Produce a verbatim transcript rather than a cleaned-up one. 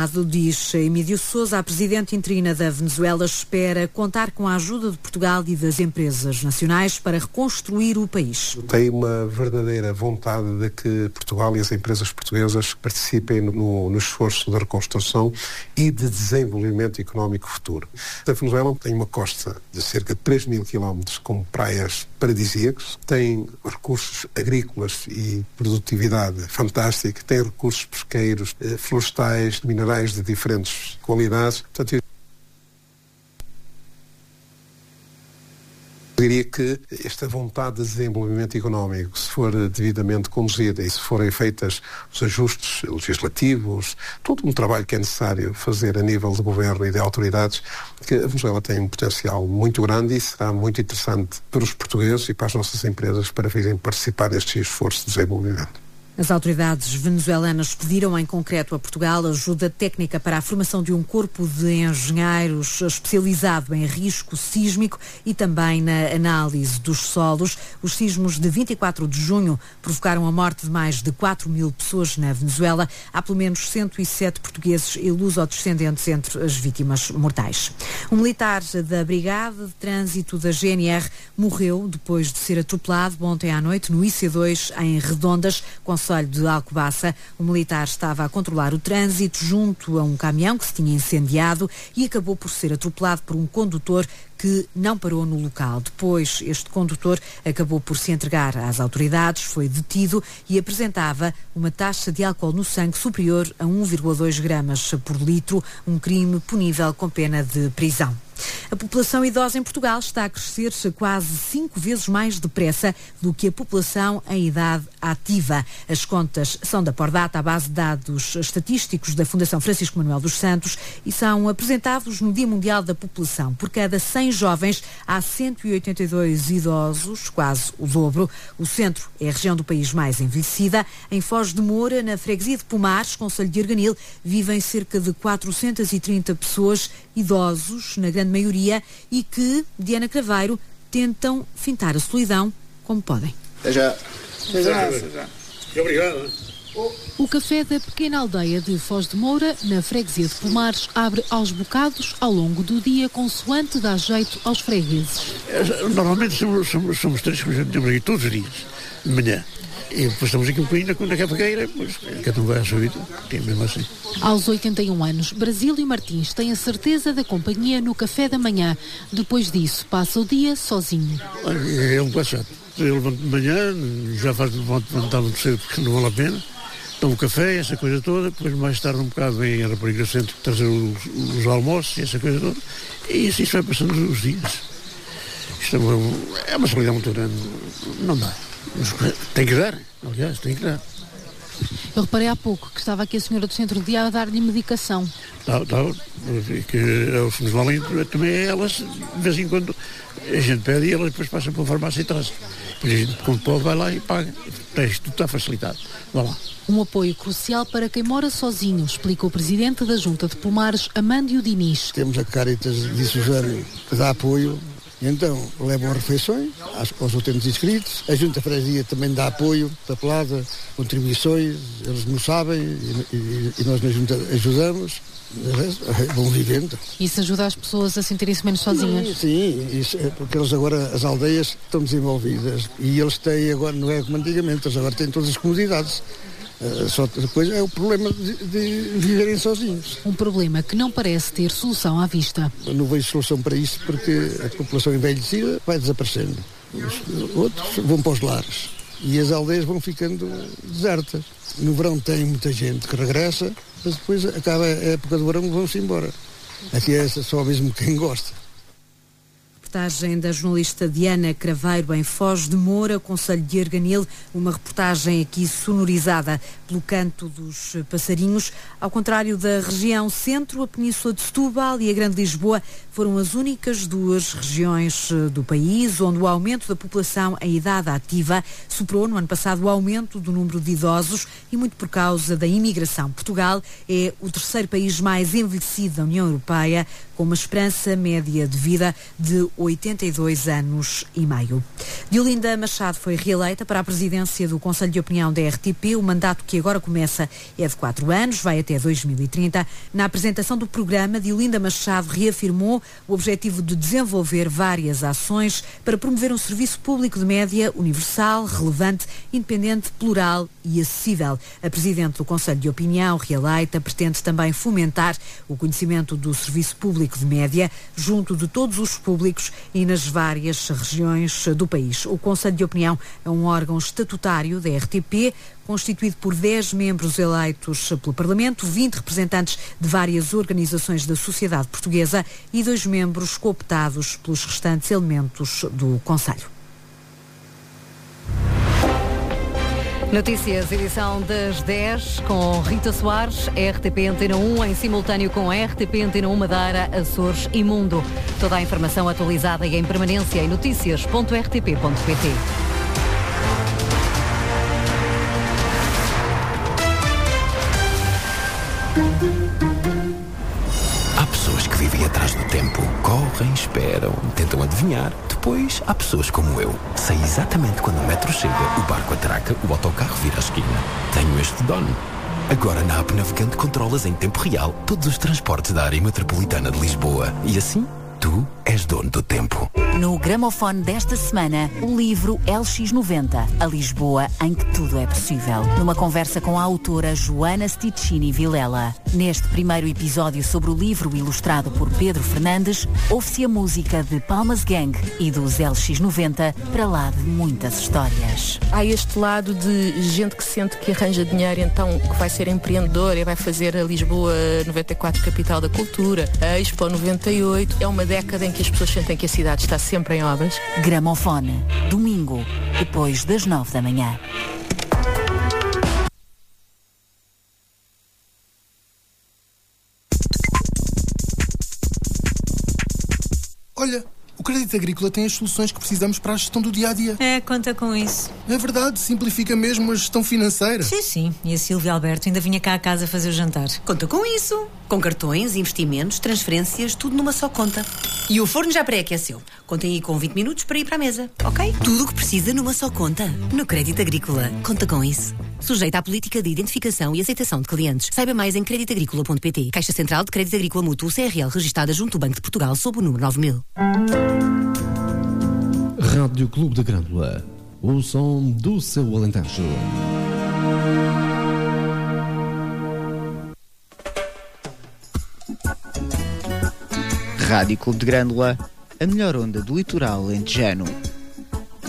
lado, diz Emílio Sousa, a presidente interina da Venezuela espera contar com a ajuda de Portugal e das empresas nacionais para reconstruir o país. Tem uma verdadeira vontade de que Portugal e as empresas portuguesas participem no, no esforço de reconstrução e de desenvolvimento económico futuro. A Venezuela tem uma costa de cerca de três mil quilómetros com praias paradisíacas, tem recursos agrícolas e produtividade fantástica, tem recursos pesqueiros, florestais, minerais de diferentes qualidades. Portanto, eu diria que esta vontade de desenvolvimento económico, se for devidamente conduzida e se forem feitas os ajustes legislativos, todo um trabalho que é necessário fazer a nível de governo e de autoridades, que a Venezuela tem um potencial muito grande e será muito interessante para os portugueses e para as nossas empresas para virem participar neste esforço de desenvolvimento. As autoridades venezuelanas pediram em concreto a Portugal ajuda técnica para a formação de um corpo de engenheiros especializado em risco sísmico e também na análise dos solos. Os sismos de vinte e quatro de junho provocaram a morte de mais de quatro mil pessoas na Venezuela. Há pelo menos cento e sete portugueses e luso-descendentes entre as vítimas mortais. Um militar da Brigada de Trânsito da G N R morreu depois de ser atropelado ontem à noite no I C dois em Redondas, Conselho de Alcobaça. O militar estava a controlar o trânsito junto a um caminhão que se tinha incendiado e acabou por ser atropelado por um condutor que não parou no local. Depois, este condutor acabou por se entregar às autoridades, foi detido e apresentava uma taxa de álcool no sangue superior a um vírgula dois gramas por litro, um crime punível com pena de prisão. A população idosa em Portugal está a crescer quase cinco vezes mais depressa do que a população em idade ativa. As contas são da Pordata, à base de dados estatísticos da Fundação Francisco Manuel dos Santos e são apresentados no Dia Mundial da População. Por cada cem jovens, há cento e oitenta e dois idosos, quase o dobro. O centro é a região do país mais envelhecida. Em Foz de Moura, na freguesia de Pomares, concelho de Arganil, vivem cerca de quatrocentas e trinta pessoas, idosos, na grande maioria, e que, Diana Craveiro, tentam fintar a solidão como podem. Até já. Até já. Até já. Obrigado. O café da pequena aldeia de Foz de Moura, na freguesia de Pomares, abre aos bocados ao longo do dia, consoante dá jeito aos fregueses. Normalmente somos, somos, somos três que temos aqui todos os dias, de manhã. E depois estamos aqui um bocadinho na cafegueira, mas cada um vai à sua vida, é mesmo assim. Aos oitenta e um anos, Brasílio Martins tem a certeza da companhia no café da manhã. Depois disso, passa o dia sozinho. É um bocado chato. Eu levanto de manhã, já faz levantar muito cedo porque não vale a pena. Tomo café, essa coisa toda, depois mais tarde um bocado vem a rapariga do centro trazer os, os almoços e essa coisa toda. E assim vai passando os dias. Isto é uma, é uma solidão muito grande. Não dá. Tem que dar, aliás, tem que dar. Eu reparei há pouco que estava aqui a senhora do centro de dia a dar-lhe medicação. Tá, tá, que eles nos valem também elas, de vez em quando a gente pede e elas depois passam para a farmácia e trazem. Depois a gente, quando pode, vai lá e paga. Isto tudo está facilitado. Vá lá. Um apoio crucial para quem mora sozinho, explica o presidente da Junta de Pomares, Amândio Diniz. Temos a Caritas de Sujano que dá apoio. Então, levam refeições aos utentes inscritos. A Junta Freguesia também dá apoio, papelada, contribuições, eles não sabem e, e, e nós na Junta ajudamos. Vão vivendo. Isso ajuda as pessoas a sentirem-se menos sozinhas? Sim, isso é porque eles agora, as aldeias estão desenvolvidas e eles têm agora, não é como antigamente, eles agora têm todas as comodidades. Uh, só depois é o problema de, de viverem sozinhos. Um problema que não parece ter solução à vista. Eu não vejo solução para isso porque a população envelhecida vai desaparecendo. Os outros vão para os lares e as aldeias vão ficando desertas. No verão tem muita gente que regressa, mas depois acaba a época do verão e vão-se embora. Aqui é só mesmo quem gosta. Reportagem da jornalista Diana Craveiro em Foz de Moura, concelho de Arganil, uma reportagem aqui sonorizada pelo canto dos passarinhos. Ao contrário da região centro, a Península de Setúbal e a Grande Lisboa foram as únicas duas regiões do país onde o aumento da população em idade ativa superou no ano passado o aumento do número de idosos e muito por causa da imigração. Portugal é o terceiro país mais envelhecido da União Europeia, com uma esperança média de vida de oitenta e dois anos e meio. Diolinda Machado foi reeleita para a presidência do Conselho de Opinião da R T P. O mandato que agora começa é de quatro anos, vai até dois mil e trinta. Na apresentação do programa, Diolinda Machado reafirmou o objetivo de desenvolver várias ações para promover um serviço público de média universal, relevante, independente, plural e acessível. A presidente do Conselho de Opinião, reeleita, pretende também fomentar o conhecimento do serviço público de média junto de todos os públicos e nas várias regiões do país. O Conselho de Opinião é um órgão estatutário da R T P, constituído por dez membros eleitos pelo Parlamento, vinte representantes de várias organizações da sociedade portuguesa e dois membros cooptados pelos restantes elementos do Conselho. Notícias, edição das dez, com Rita Soares, R T P Antena um, em simultâneo com a R T P Antena um Madeira, Açores e Mundo. Toda a informação atualizada e em permanência em notícias ponto r t p ponto p t. Há pessoas que vivem atrás do tempo, correm, esperam, tentam adivinhar. Depois, há pessoas como eu. Sei exatamente quando o metro chega, o barco atraca, o autocarro vira a esquina. Tenho este dono. Agora na app Navegante controlas em tempo real todos os transportes da área metropolitana de Lisboa. E assim, tu és dono do tempo. No gramofone desta semana, o livro L X noventa, a Lisboa em que tudo é possível. Numa conversa com a autora Joana Sticchini Vilela. Neste primeiro episódio sobre o livro ilustrado por Pedro Fernandes, ouve-se a música de Palmas Gang e dos L X noventa, para lá de muitas histórias. Há este lado de gente que sente que arranja dinheiro, então que vai ser empreendedor e vai fazer a Lisboa noventa e quatro capital da cultura, a Expo noventa e oito. É uma década em que as pessoas sentem que a cidade está sempre em obras. Gramofone, domingo, depois das nove da manhã. Olha, o Crédito Agrícola tem as soluções que precisamos para a gestão do dia-a-dia. É, conta com isso. É verdade, simplifica mesmo a gestão financeira. Sim, sim. E a Silvia Alberto ainda vinha cá a casa fazer o jantar. Conta com isso. Com cartões, investimentos, transferências, tudo numa só conta. E o forno já pré-aqueceu. Contem aí com vinte minutos para ir para a mesa, ok? Tudo o que precisa numa só conta. No Crédito Agrícola. Conta com isso. Sujeita à política de identificação e aceitação de clientes. Saiba mais em crédito agrícola ponto p t. Caixa Central de Crédito Agrícola Mútuo C R L, registada junto ao Banco de Portugal sob o número nove mil. Rádio Clube da Grândola, o som do seu Alentejo. Rádio Clube de Grândola, a melhor onda do litoral alentejano.